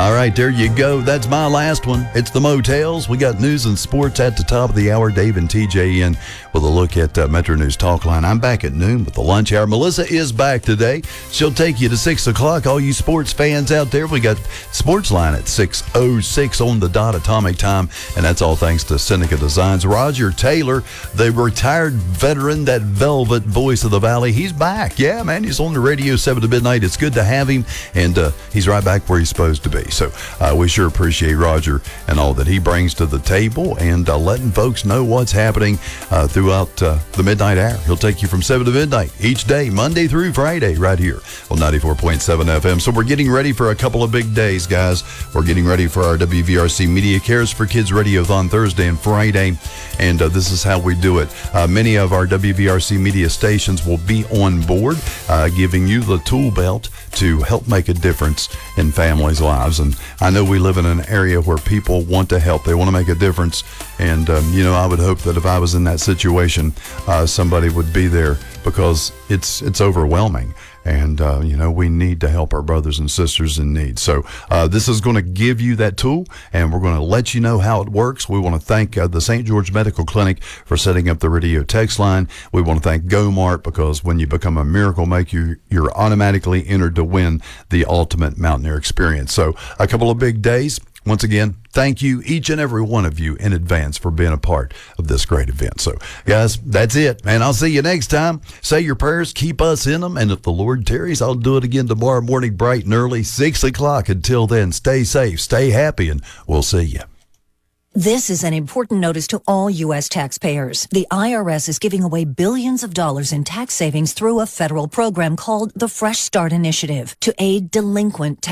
All right, there you go. That's my last one. It's the motels. We got news and sports at the top of the hour. Dave and TJ in with a look at Metro News Talk Line. I'm back at noon with the lunch hour. Melissa is back today. She'll take you to 6 o'clock. All you sports fans out there, we got Sports Line at 6:06 on the dot, atomic time, and that's all thanks to Seneca Designs. Roger Taylor, the retired veteran, that velvet voice of the Valley, he's back. Yeah, man, he's on the radio 7 to midnight. It's good to have him, and he's right back where he's supposed to be. So we sure appreciate Roger and all that he brings to the table, and letting folks know what's happening throughout the midnight hour. He'll take you from 7 to midnight each day, Monday through Friday, right here on 94.7 FM. So we're getting ready for a couple of big days, guys. We're getting ready for our WVRC Media Cares for Kids Radiothon Thursday and Friday, and this is how we do it. Many of our WVRC media stations will be on board, giving you the tool belt to help make a difference in families' lives. And I know we live in an area where people want to help. They want to make a difference. And, I would hope that if I was in that situation, somebody would be there, because it's overwhelming. And, we need to help our brothers and sisters in need. So this is going to give you that tool, and we're going to let you know how it works. We want to thank the St. George Medical Clinic for setting up the radio text line. We want to thank GoMart, because when you become a Miracle Maker, you're automatically entered to win the ultimate Mountaineer experience. So a couple of big days. Once again, thank you, each and every one of you, in advance for being a part of this great event. So, guys, that's it. And I'll see you next time. Say your prayers, keep us in them. And if the Lord tarries, I'll do it again tomorrow morning, bright and early, 6 o'clock. Until then, stay safe, stay happy, and we'll see you. This is an important notice to all U.S. taxpayers. The IRS is giving away billions of dollars in tax savings through a federal program called the Fresh Start Initiative to aid delinquent